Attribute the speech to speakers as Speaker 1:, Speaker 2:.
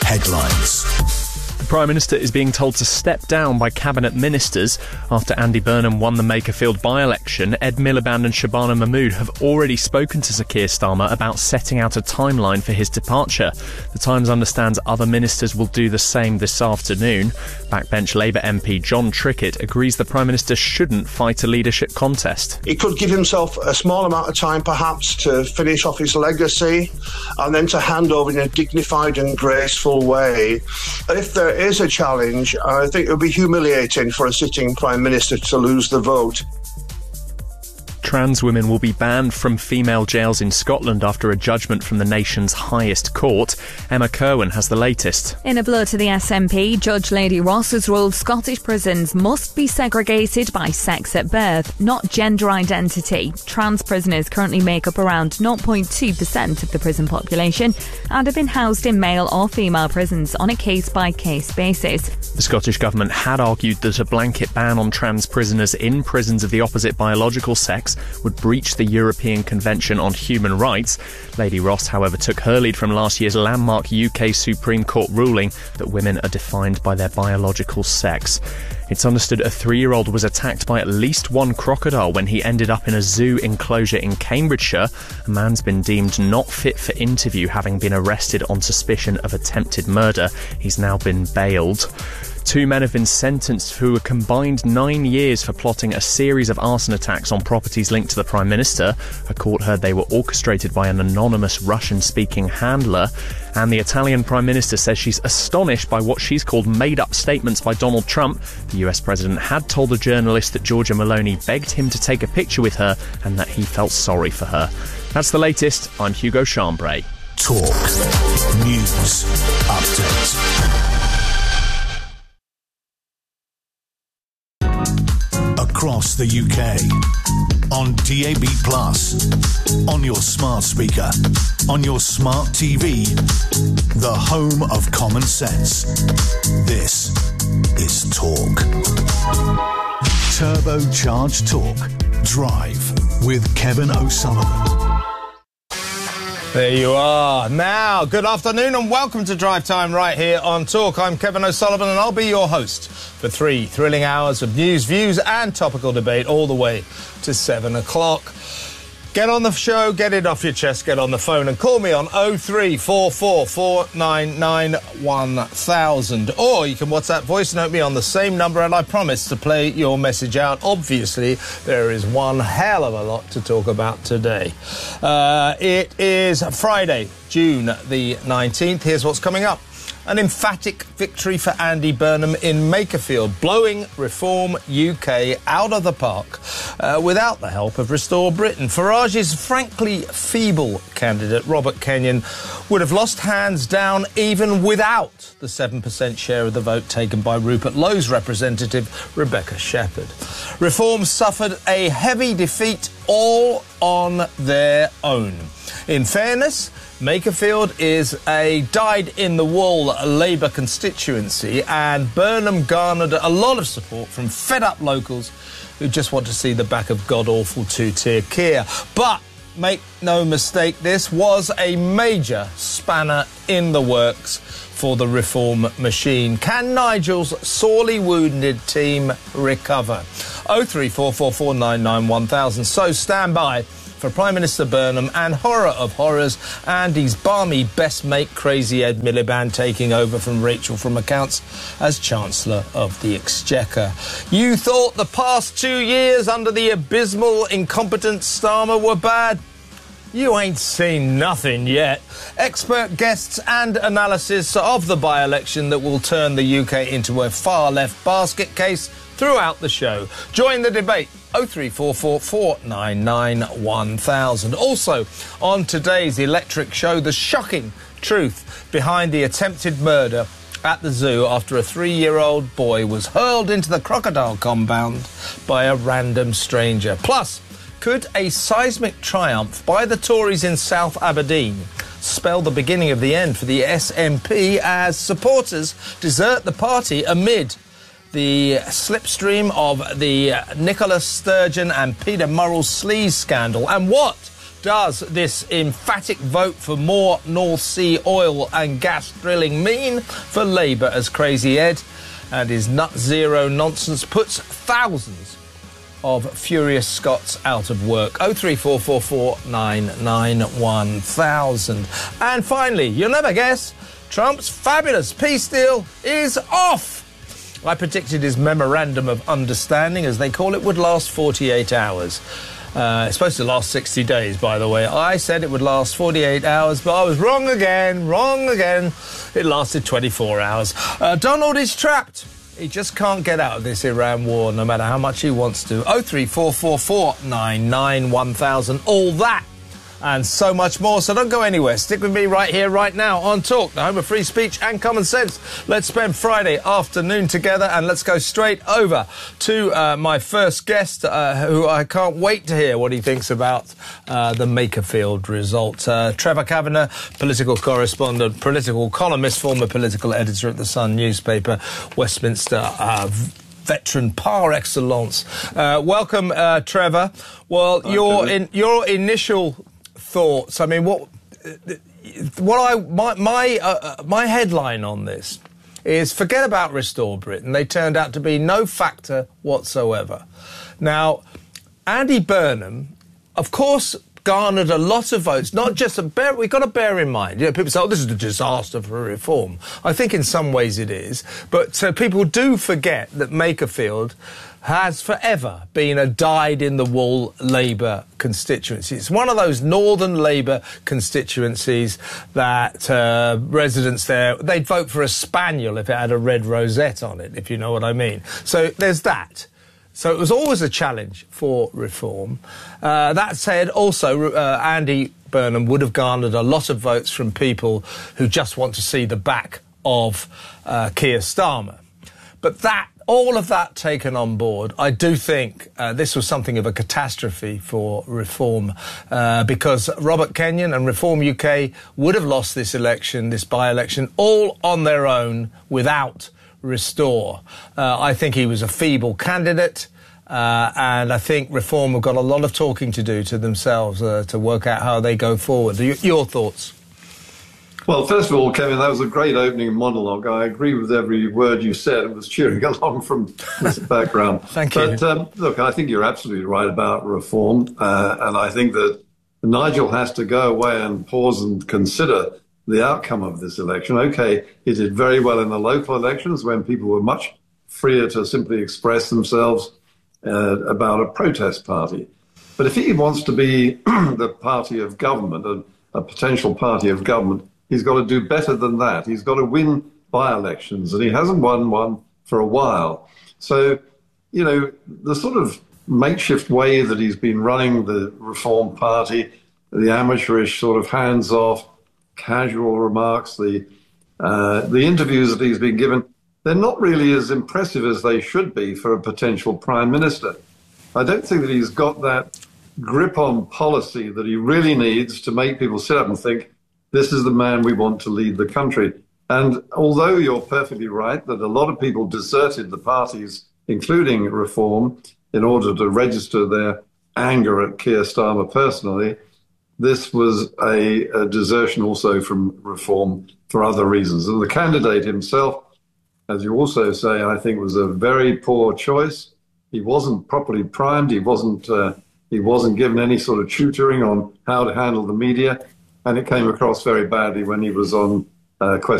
Speaker 1: headlines.
Speaker 2: The Prime Minister is being told to step down by Cabinet Ministers. After Andy Burnham won the Makerfield by-election, Ed Miliband and Shabana Mahmood have already spoken to Sir Keir Starmer about setting out a timeline for his departure. The Times understands other ministers will do the same this afternoon. Backbench Labour MP John Trickett agrees the Prime Minister shouldn't fight a leadership contest.
Speaker 3: He could give himself a small amount of time perhaps to finish off his legacy and then to hand over in a dignified and graceful way. If there is a challenge, I think it would be humiliating for a sitting Prime Minister to lose the vote.
Speaker 2: Trans women will be banned from female jails in Scotland after a judgment from the nation's highest court. Emma Kirwan has the latest.
Speaker 4: In a blow to the SNP, Judge Lady Ross has ruled Scottish prisons must be segregated by sex at birth, not gender identity. Trans prisoners currently make up around 0.2% of the prison population and have been housed in male or female prisons on a case-by-case basis.
Speaker 2: The Scottish Government had argued that a blanket ban on trans prisoners in prisons of the opposite biological sex would breach the European Convention on Human Rights. Lady Ross, however, took her lead from last year's landmark UK Supreme Court ruling that women are defined by their biological sex. It's understood a 3-year-old was attacked by at least one crocodile when he ended up in a zoo enclosure in Cambridgeshire. A man's been deemed not fit for interview, having been arrested on suspicion of attempted murder. He's now been bailed. 2 men have been sentenced for a combined 9 years for plotting a series of arson attacks on properties linked to the Prime Minister. A court heard they were orchestrated by an anonymous Russian-speaking handler. And the Italian Prime Minister says she's astonished by what she's called made-up statements by Donald Trump. The US President had told a journalist that Giorgia Meloni begged him to take a picture with her and that he felt sorry for her. That's the latest. I'm Hugo Chambray.
Speaker 1: Talk. News. Update. Across the UK, on DAB+, on your smart speaker, on your smart TV, the home of common sense. This is Talk. Turbocharged Talk. Drive with Kevin O'Sullivan.
Speaker 5: There you are. Now, good afternoon and welcome to Drive Time right here on Talk. I'm Kevin O'Sullivan and I'll be your host for 3 thrilling hours of news, views and topical debate all the way to 7 o'clock. Get on the show, get it off your chest, get on the phone and call me on 0344 499 1000. Or you can WhatsApp voice note me on the same number and I promise to play your message out. Obviously, there is one hell of a lot to talk about today. It is Friday, June the 19th. Here's what's coming up. An emphatic victory for Andy Burnham in Makerfield, blowing Reform UK out of the park without the help of Restore Britain. Farage's frankly feeble candidate, Robert Kenyon, would have lost hands down even without the 7% share of the vote taken by Rupert Lowe's representative, Rebecca Shepherd. Reform suffered a heavy defeat all on their own. In fairness, Makerfield is a dyed-in-the-wool Labour constituency and Burnham garnered a lot of support from fed-up locals who just want to see the back of god-awful two-tier Keir. But make no mistake, this was a major spanner in the works for the Reform machine. Can Nigel's sorely wounded team recover? 0344499 1000. So stand by for Prime Minister Burnham and, horror of horrors, Andy's balmy best mate crazy Ed Miliband taking over from Rachel from Accounts as Chancellor of the Exchequer. You thought the past 2 years under the abysmal, incompetent Starmer were bad? You ain't seen nothing yet. Expert guests and analysis of the by-election that will turn the UK into a far-left basket case throughout the show. Join the debate. 0344 499 1000. Also, on today's electric show, the shocking truth behind the attempted murder at the zoo after a 3-year-old boy was hurled into the crocodile compound by a random stranger. Plus, could a seismic triumph by the Tories in South Aberdeen spell the beginning of the end for the SNP as supporters desert the party amid the slipstream of the Nicola Sturgeon and Peter Murrell sleaze scandal? And what does this emphatic vote for more North Sea oil and gas drilling mean for Labour as Crazy Ed and his nut zero nonsense puts thousands of furious Scots out of work? 03444 99 1000. And finally, you'll never guess, Trump's fabulous peace deal is off. I predicted his memorandum of understanding, as they call it, would last 48 hours. It's supposed to last 60 days, by the way. I said it would last 48 hours, but I was wrong again. It lasted 24 hours. Donald is trapped. He just can't get out of this Iran war, no matter how much he wants to. 03444 99 1000. All that and so much more. So don't go anywhere. Stick with me right here, right now on Talk, the home of free speech and common sense. Let's spend Friday afternoon together, and let's go straight over to my first guest, who I can't wait to hear what he thinks about the Makerfield result. Trevor Kavanagh, political correspondent, political columnist, former political editor at the Sun newspaper, Westminster veteran par excellence. Welcome, Trevor. Well, your initial thoughts. I mean, my headline on this is forget about Restore Britain. They turned out to be no factor whatsoever. Now, Andy Burnham, of course, garnered a lot of votes. Not just we've got to bear in mind. People say, "Oh, this is a disaster for reform." I think in some ways it is, but people do forget that Makerfield has forever been a dyed-in-the-wool Labour constituency. It's one of those northern Labour constituencies that residents there, they'd vote for a spaniel if it had a red rosette on it, if you know what I mean. So there's that. So it was always a challenge for reform. That said, also, Andy Burnham would have garnered a lot of votes from people who just want to see the back of Keir Starmer. But all of that taken on board, I do think this was something of a catastrophe for reform, because Robert Kenyon and Reform UK would have lost this election, this by-election, all on their own without Restore. I think he was a feeble candidate, and I think Reform have got a lot of talking to do to themselves to work out how they go forward. Your thoughts?
Speaker 6: Well, first of all, Kevin, that was a great opening monologue. I agree with every word you said. It was cheering along from this background.
Speaker 5: Thank you.
Speaker 6: But look, I think you're absolutely right about Reform, and I think that Nigel has to go away and pause and consider the outcome of this election. OK, he did very well in the local elections when people were much freer to simply express themselves about a protest party. But if he wants to be the party of government, a potential party of government, he's got to do better than that. He's got to win by-elections, and he hasn't won one for a while. So, the sort of makeshift way that he's been running the Reform Party, the amateurish sort of hands-off, casual remarks, the interviews that he's been given, they're not really as impressive as they should be for a potential prime minister. I don't think that he's got that grip on policy that he really needs to make people sit up and think, this is the man we want to lead the country. And although you're perfectly right that a lot of people deserted the parties, including Reform, in order to register their anger at Keir Starmer personally, this was a desertion also from Reform for other reasons. And the candidate himself, as you also say, I think was a very poor choice. He wasn't properly primed. He wasn't given any sort of tutoring on how to handle the media. And it came across very badly when he was on Question